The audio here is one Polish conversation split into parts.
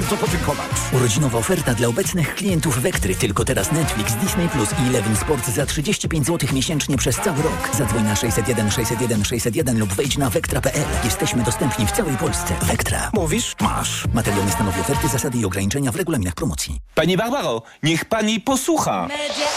bardzo podziękować. Urodzinowa oferta dla obecnych klientów Vectry. Tylko teraz Netflix, Disney Plus i Eleven Sport za 35 zł miesięcznie przez cały rok. Zadzwoń na 601 601 601 lub wejdź na vectra.pl. Jesteśmy dostępni w całej Polsce. Vectra. Mówisz? Masz. Materiał nie stanowi oferty, zasady i ograniczenia w regulaminach promocji. Pani Barbaro, niech pani posłucha.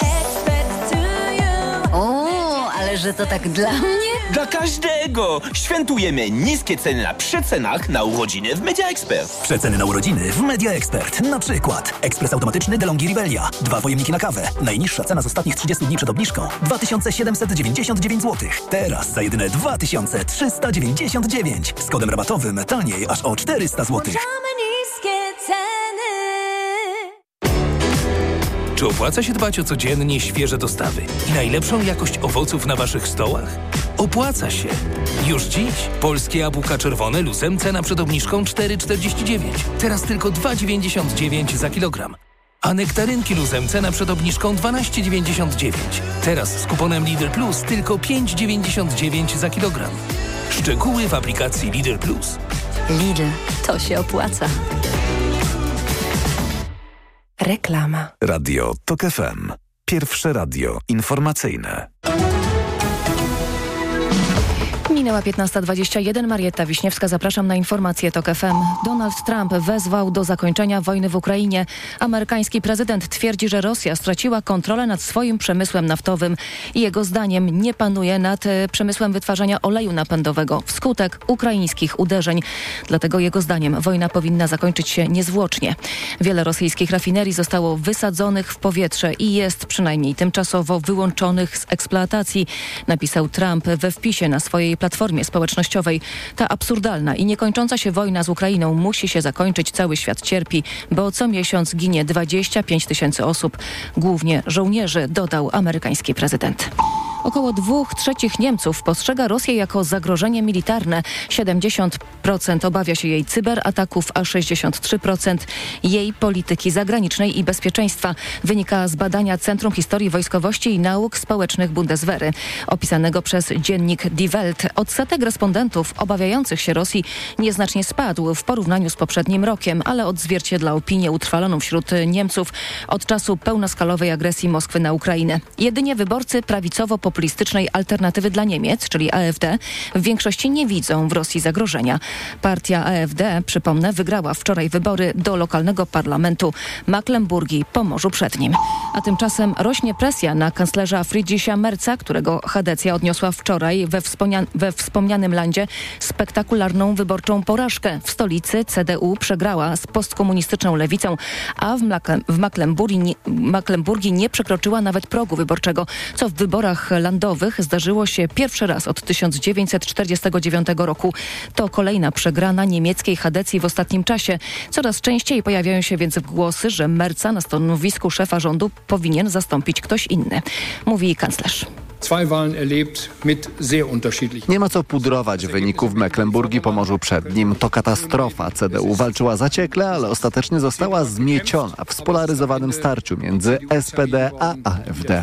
O, ale że to tak dla mnie? Dla każdego! Świętujemy niskie ceny na przecenach na urodziny w Media Expert. Przeceny na urodziny w Media Expert. Na przykład ekspres automatyczny DeLonghi Rivelia. 2 pojemniki na kawę. Najniższa cena z ostatnich 30 dni przed obniżką 2799 zł. Teraz za jedyne 2399. Z kodem rabatowym taniej aż o 400 zł. Czy opłaca się dbać o codziennie świeże dostawy i najlepszą jakość owoców na waszych stołach? Opłaca się. Już dziś polskie jabłka czerwone luzem cena przed obniżką 4,49. Teraz tylko 2,99 za kilogram. A nektarynki luzem cena przed obniżką 12,99. Teraz z kuponem Lidl Plus tylko 5,99 za kilogram. Szczegóły w aplikacji Lidl Plus. Lidl, to się opłaca. Reklama. Radio TOK FM. Pierwsze radio informacyjne. Minęła 15:21. Marietta Wiśniewska, zapraszam na informacje TOK FM. Donald Trump wezwał do zakończenia wojny w Ukrainie. Amerykański prezydent twierdzi, że Rosja straciła kontrolę nad swoim przemysłem naftowym i jego zdaniem nie panuje nad przemysłem wytwarzania oleju napędowego wskutek ukraińskich uderzeń. Dlatego jego zdaniem wojna powinna zakończyć się niezwłocznie. Wiele rosyjskich rafinerii zostało wysadzonych w powietrze i jest przynajmniej tymczasowo wyłączonych z eksploatacji, napisał Trump we wpisie na swojej platformie społecznościowej. Ta absurdalna i niekończąca się wojna z Ukrainą musi się zakończyć. Cały świat cierpi, bo co miesiąc ginie 25 000 osób, głównie żołnierzy, dodał amerykański prezydent. Około 2/3 Niemców postrzega Rosję jako zagrożenie militarne. 70% obawia się jej cyberataków, a 63% jej polityki zagranicznej i bezpieczeństwa. Wynika z badania Centrum Historii Wojskowości i Nauk Społecznych Bundeswehry, opisanego przez dziennik Die Welt. Odsetek respondentów obawiających się Rosji nieznacznie spadł w porównaniu z poprzednim rokiem, ale odzwierciedla opinię utrwaloną wśród Niemców od czasu pełnoskalowej agresji Moskwy na Ukrainę. Jedynie wyborcy prawicowo-populistycznej Alternatywy dla Niemiec, czyli AfD, w większości nie widzą w Rosji zagrożenia. Partia AfD, przypomnę, wygrała wczoraj wybory do lokalnego parlamentu Mecklenburgii po Morzu Przednim. A tymczasem rośnie presja na kanclerza Friedricha Merza, którego Chadecja odniosła wczoraj we wspomnianym landzie spektakularną wyborczą porażkę. W stolicy CDU przegrała z postkomunistyczną lewicą, a w Mecklenburgii nie przekroczyła nawet progu wyborczego, co w wyborach landowych zdarzyło się pierwszy raz od 1949 roku. To kolejna przegrana niemieckiej Chadecji w ostatnim czasie. Coraz częściej pojawiają się więc głosy, że Merza na stanowisku szefa rządu powinien zastąpić ktoś inny, mówi kanclerz. Nie ma co pudrować wyników Mecklenburgii po Morzu Przednim. To katastrofa. CDU walczyła zaciekle, ale ostatecznie została zmieciona w spolaryzowanym starciu między SPD a AfD.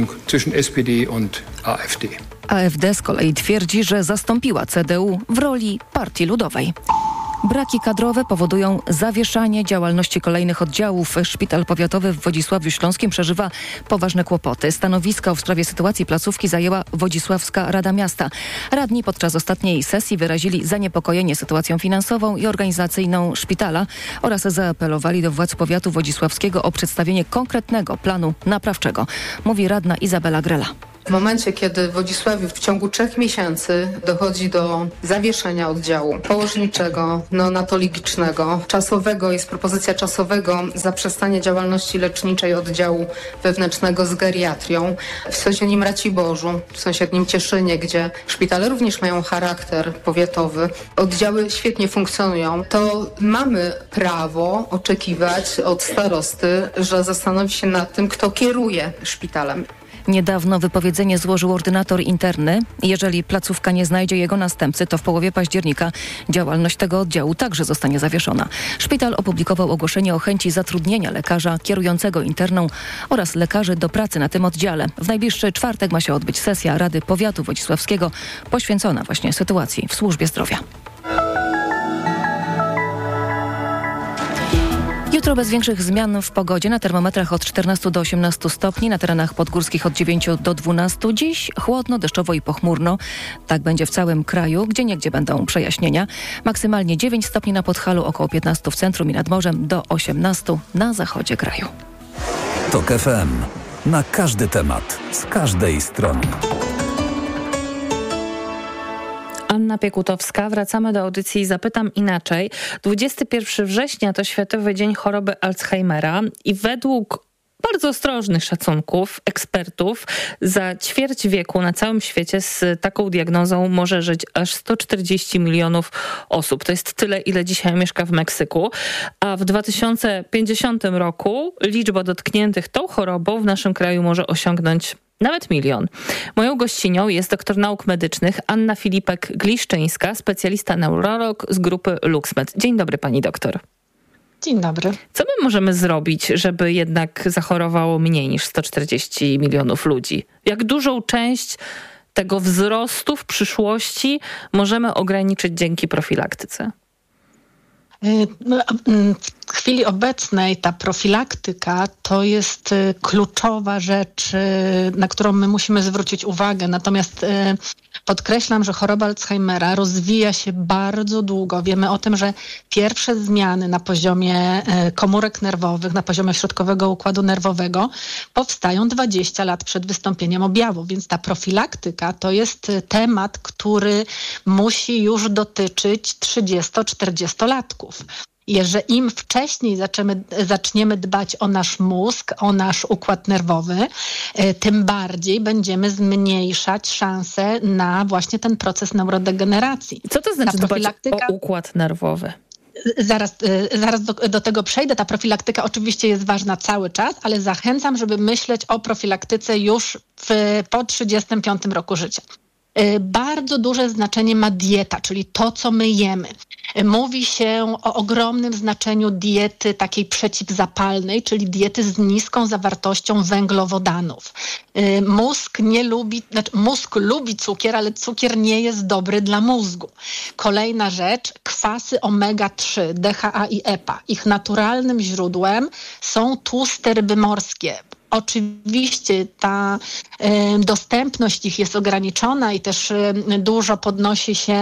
AfD z kolei twierdzi, że zastąpiła CDU w roli Partii Ludowej. Braki kadrowe powodują zawieszanie działalności kolejnych oddziałów. Szpital powiatowy w Wodzisławiu Śląskim przeżywa poważne kłopoty. Stanowisko w sprawie sytuacji placówki zajęła Wodzisławska Rada Miasta. Radni podczas ostatniej sesji wyrazili zaniepokojenie sytuacją finansową i organizacyjną szpitala oraz zaapelowali do władz powiatu wodzisławskiego o przedstawienie konkretnego planu naprawczego, mówi radna Izabela Grela. W momencie, kiedy w Wodzisławiu w ciągu 3 miesięcy dochodzi do zawieszenia oddziału położniczego, neonatologicznego, czasowego, jest propozycja czasowego zaprzestania działalności leczniczej oddziału wewnętrznego z geriatrią w sąsiednim Raciborzu, w sąsiednim Cieszynie, gdzie szpitale również mają charakter powiatowy, oddziały świetnie funkcjonują, to mamy prawo oczekiwać od starosty, że zastanowi się nad tym, kto kieruje szpitalem. Niedawno wypowiedzenie złożył ordynator interny. Jeżeli placówka nie znajdzie jego następcy, to w połowie października działalność tego oddziału także zostanie zawieszona. Szpital opublikował ogłoszenie o chęci zatrudnienia lekarza kierującego interną oraz lekarzy do pracy na tym oddziale. W najbliższy czwartek ma się odbyć sesja Rady Powiatu Wodzisławskiego poświęcona właśnie sytuacji w służbie zdrowia. Jutro bez większych zmian w pogodzie. Na termometrach od 14 do 18 stopni, na terenach podgórskich od 9 do 12. Dziś chłodno, deszczowo i pochmurno. Tak będzie w całym kraju. Gdzieniegdzie będą przejaśnienia. Maksymalnie 9 stopni na Podhalu, około 15 w centrum i nad morzem, do 18 na zachodzie kraju. TOK FM. Na każdy temat, z każdej strony. Anna Piekutowska. Wracamy do audycji Zapytam Inaczej. 21 września to Światowy Dzień Choroby Alzheimera i według bardzo ostrożnych szacunków ekspertów za ćwierć wieku na całym świecie z taką diagnozą może żyć aż 140 milionów osób. To jest tyle, ile dzisiaj mieszka w Meksyku. A w 2050 roku liczba dotkniętych tą chorobą w naszym kraju może osiągnąć nawet 1 milion. Moją gościnią jest doktor nauk medycznych Anna Filipek-Gliszczyńska, specjalista neurolog z grupy LuxMed. Dzień dobry, pani doktor. Dzień dobry. Co my możemy zrobić, żeby jednak zachorowało mniej niż 140 milionów ludzi? Jak dużą część tego wzrostu w przyszłości możemy ograniczyć dzięki profilaktyce? W chwili obecnej ta profilaktyka to jest kluczowa rzecz, na którą my musimy zwrócić uwagę. Natomiast podkreślam, że choroba Alzheimera rozwija się bardzo długo. Wiemy o tym, że pierwsze zmiany na poziomie komórek nerwowych, na poziomie środkowego układu nerwowego powstają 20 lat przed wystąpieniem objawu. Więc ta profilaktyka to jest temat, który musi już dotyczyć 30-40-latków. Jeżeli im wcześniej zaczniemy dbać o nasz mózg, o nasz układ nerwowy, tym bardziej będziemy zmniejszać szanse na właśnie ten proces neurodegeneracji. Co to znaczy dbać o układ nerwowy? Zaraz do tego przejdę. Ta profilaktyka oczywiście jest ważna cały czas, ale zachęcam, żeby myśleć o profilaktyce już po 35 roku życia. Bardzo duże znaczenie ma dieta, czyli to, co my jemy. Mówi się o ogromnym znaczeniu diety takiej przeciwzapalnej, czyli diety z niską zawartością węglowodanów. Mózg lubi cukier, ale cukier nie jest dobry dla mózgu. Kolejna rzecz, kwasy omega-3, DHA i EPA. Ich naturalnym źródłem są tłuste ryby morskie. Oczywiście ta dostępność ich jest ograniczona i też dużo podnosi się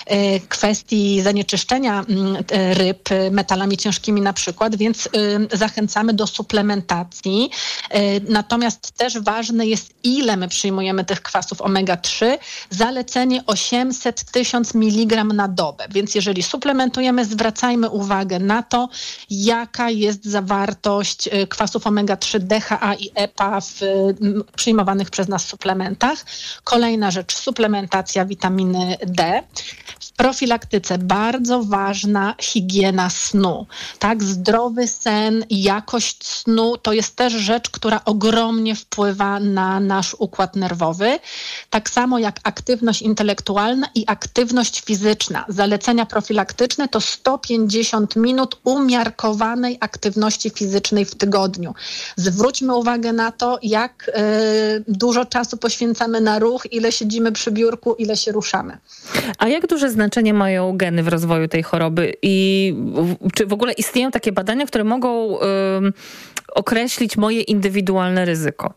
kwestii zanieczyszczenia ryb metalami ciężkimi na przykład, więc zachęcamy do suplementacji. Natomiast też ważne jest, ile my przyjmujemy tych kwasów omega-3. Zalecenie 800-1000 mg na dobę. Więc jeżeli suplementujemy, zwracajmy uwagę na to, jaka jest zawartość kwasów omega-3, DHA i EPA w przyjmowanych przez nas suplementach. Kolejna rzecz, suplementacja witaminy D. W profilaktyce bardzo ważna higiena snu. Tak, zdrowy sen i jakość snu to jest też rzecz, która ogromnie wpływa na nasz układ nerwowy. Tak samo jak aktywność intelektualna i aktywność fizyczna. Zalecenia profilaktyczne to 150 minut umiarkowanej aktywności fizycznej w tygodniu. Zwróćmy uwagę na to, jak dużo czasu poświęcamy na ruch, ile siedzimy przy biurku, ile się ruszamy. A jak duże znaczenie mają geny w rozwoju tej choroby? I czy w ogóle istnieją takie badania, które mogą określić moje indywidualne ryzyko?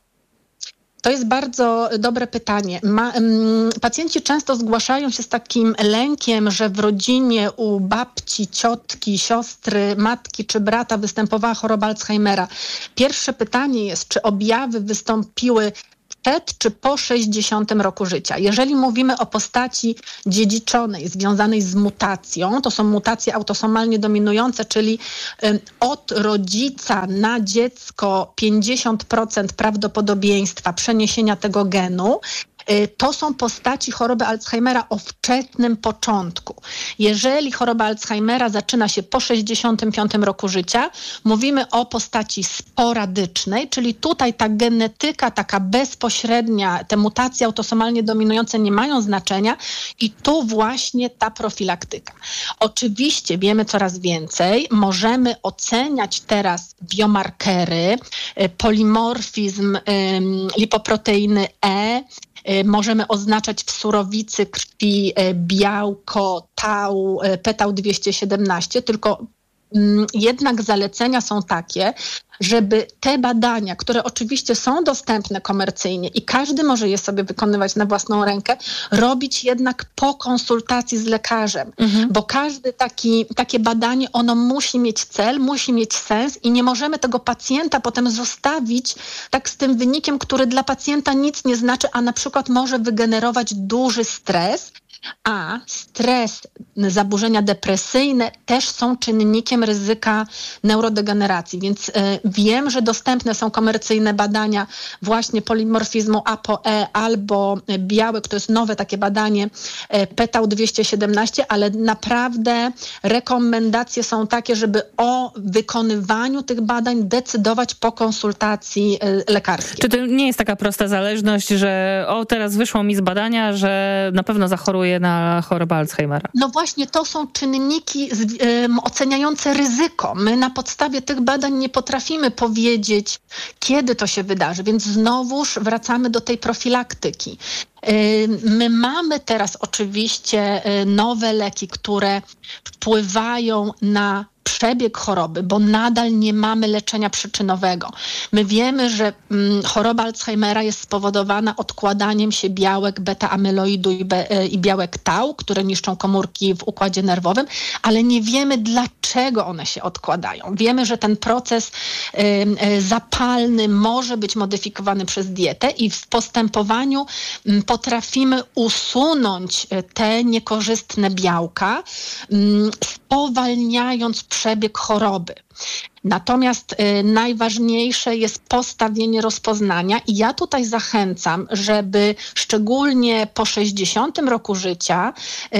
To jest bardzo dobre pytanie. Pacjenci często zgłaszają się z takim lękiem, że w rodzinie u babci, ciotki, siostry, matki czy brata występowała choroba Alzheimera. Pierwsze pytanie jest, czy objawy wystąpiły przed czy po 60 roku życia. Jeżeli mówimy o postaci dziedziczonej, związanej z mutacją, to są mutacje autosomalnie dominujące, czyli od rodzica na dziecko 50% prawdopodobieństwa przeniesienia tego genu. To są postaci choroby Alzheimera o wczesnym początku. Jeżeli choroba Alzheimera zaczyna się po 65 roku życia, mówimy o postaci sporadycznej, czyli tutaj ta genetyka taka bezpośrednia, te mutacje autosomalnie dominujące nie mają znaczenia i tu właśnie ta profilaktyka. Oczywiście wiemy coraz więcej, możemy oceniać teraz biomarkery, polimorfizm lipoproteiny E, możemy oznaczać w surowicy krwi białko, tau, p-tau 217, tylko jednak zalecenia są takie, żeby te badania, które oczywiście są dostępne komercyjnie i każdy może je sobie wykonywać na własną rękę, robić jednak po konsultacji z lekarzem, bo każde takie badanie, ono musi mieć cel, musi mieć sens i nie możemy tego pacjenta potem zostawić tak z tym wynikiem, który dla pacjenta nic nie znaczy, a na przykład może wygenerować duży stres, a stres, zaburzenia depresyjne też są czynnikiem ryzyka neurodegeneracji, więc wiem, że dostępne są komercyjne badania właśnie polimorfizmu ApoE albo białek, to jest nowe takie badanie p-tau217, ale naprawdę rekomendacje są takie, żeby o wykonywaniu tych badań decydować po konsultacji lekarskiej. Czy to nie jest taka prosta zależność, że teraz wyszło mi z badania, że na pewno zachoruję na chorobę Alzheimera? No właśnie, to są czynniki oceniające ryzyko. My na podstawie tych badań nie potrafimy powiedzieć, kiedy to się wydarzy, więc znowuż wracamy do tej profilaktyki. My mamy teraz oczywiście nowe leki, które wpływają na przebieg choroby, bo nadal nie mamy leczenia przyczynowego. My wiemy, że choroba Alzheimera jest spowodowana odkładaniem się białek beta-amyloidu i białek tau, które niszczą komórki w układzie nerwowym, ale nie wiemy, dlaczego one się odkładają. Wiemy, że ten proces zapalny może być modyfikowany przez dietę i w postępowaniu potrafimy usunąć te niekorzystne białka, spowalniając przebieg choroby. Natomiast najważniejsze jest postawienie rozpoznania i ja tutaj zachęcam, żeby szczególnie po 60 roku życia,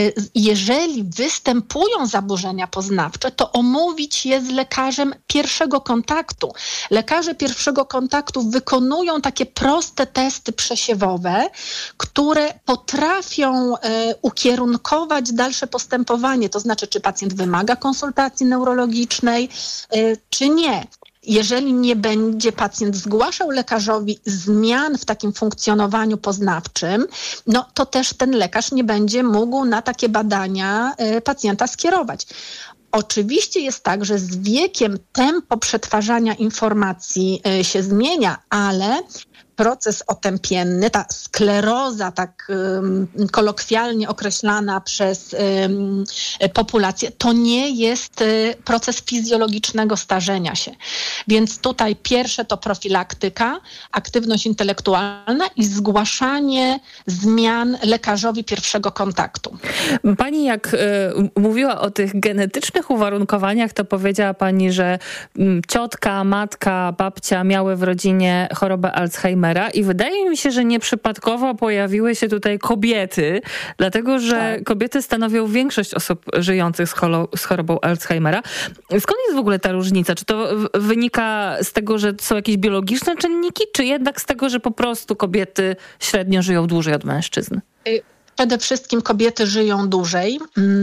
jeżeli występują zaburzenia poznawcze, to omówić je z lekarzem pierwszego kontaktu. Lekarze pierwszego kontaktu wykonują takie proste testy przesiewowe, które potrafią ukierunkować dalsze postępowanie, to znaczy, czy pacjent wymaga konsultacji neurologicznej, czy nie. Jeżeli nie będzie pacjent zgłaszał lekarzowi zmian w takim funkcjonowaniu poznawczym, no to też ten lekarz nie będzie mógł na takie badania pacjenta skierować. Oczywiście jest tak, że z wiekiem tempo przetwarzania informacji się zmienia, ale proces otępienny, ta skleroza, tak kolokwialnie określana przez populację, to nie jest proces fizjologicznego starzenia się. Więc tutaj pierwsze to profilaktyka, aktywność intelektualna i zgłaszanie zmian lekarzowi pierwszego kontaktu. Pani jak mówiła o tych genetycznych uwarunkowaniach, to powiedziała pani, że ciotka, matka, babcia miały w rodzinie chorobę Alzheimera i wydaje mi się, że nieprzypadkowo pojawiły się tutaj kobiety, dlatego że kobiety stanowią większość osób żyjących z chorobą Alzheimera. Skąd jest w ogóle ta różnica? Czy to wynika z tego, że są jakieś biologiczne czynniki, czy jednak z tego, że po prostu kobiety średnio żyją dłużej od mężczyzn? Przede wszystkim kobiety żyją dłużej.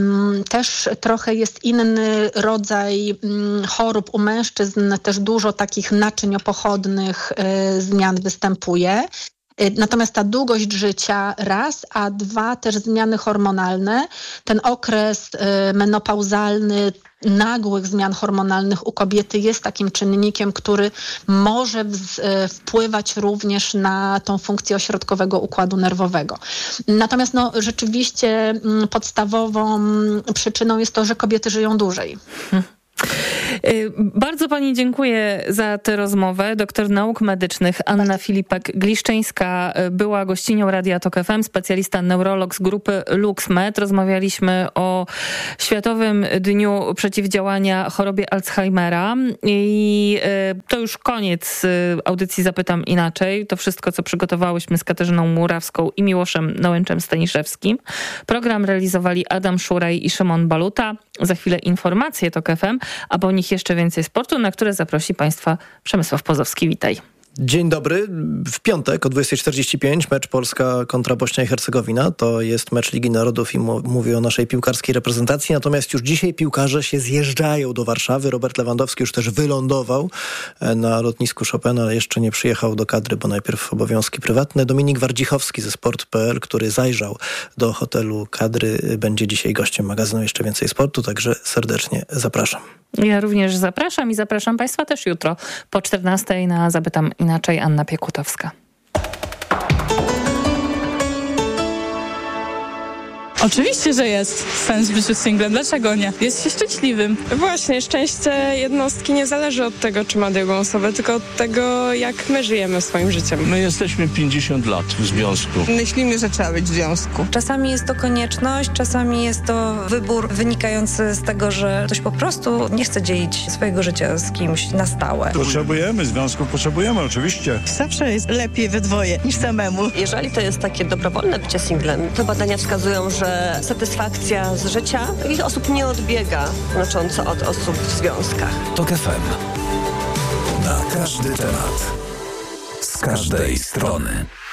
Też trochę jest inny rodzaj chorób u mężczyzn. Też dużo takich naczyń pochodnych zmian występuje. Natomiast ta długość życia raz, a dwa też zmiany hormonalne. Ten okres menopauzalny, nagłych zmian hormonalnych u kobiety jest takim czynnikiem, który może wpływać również na tą funkcję ośrodkowego układu nerwowego. Natomiast rzeczywiście podstawową przyczyną jest to, że kobiety żyją dłużej. Bardzo pani dziękuję za tę rozmowę. Doktor nauk medycznych Anna Filipek-Gliszczyńska była gościnią Radia Tok FM, specjalista neurolog z grupy LuxMed. Rozmawialiśmy o Światowym Dniu Przeciwdziałania Chorobie Alzheimera i to już koniec audycji Zapytam Inaczej. To wszystko, co przygotowałyśmy z Katarzyną Murawską i Miłoszem Nołęczem-Staniszewskim. Program realizowali Adam Szuraj i Szymon Baluta. Za chwilę informacje Tok FM, a po nich jeszcze więcej sportu, na które zaprosi Państwa Przemysław Pozowski. Witaj. Dzień dobry. W piątek o 20:45 mecz Polska kontra Bośnia i Hercegowina. To jest mecz Ligi Narodów i mówię o naszej piłkarskiej reprezentacji. Natomiast już dzisiaj piłkarze się zjeżdżają do Warszawy. Robert Lewandowski już też wylądował na lotnisku Chopina, ale jeszcze nie przyjechał do kadry, bo najpierw obowiązki prywatne. Dominik Wardzichowski ze Sport.pl, który zajrzał do hotelu kadry, będzie dzisiaj gościem magazynu Jeszcze Więcej Sportu, także serdecznie zapraszam. Ja również zapraszam i zapraszam Państwa też jutro po 14:00 na Zapytam Inaczej. Anna Piekutowska. Oczywiście, że jest sens w życiu singlem. Dlaczego nie? Jest się szczęśliwym. Właśnie, szczęście jednostki nie zależy od tego, czy ma drugą osobę, tylko od tego, jak my żyjemy swoim życiem. My jesteśmy 50 lat w związku. Myślimy, że trzeba być w związku. Czasami jest to konieczność, czasami jest to wybór wynikający z tego, że ktoś po prostu nie chce dzielić swojego życia z kimś na stałe. Potrzebujemy związków, potrzebujemy oczywiście. Zawsze jest lepiej we dwoje niż samemu. Jeżeli to jest takie dobrowolne bycie singlem, to badania wskazują, że satysfakcja z życia takich osób nie odbiega znacząco od osób w związkach. TOK FM. Na każdy temat. Z każdej strony.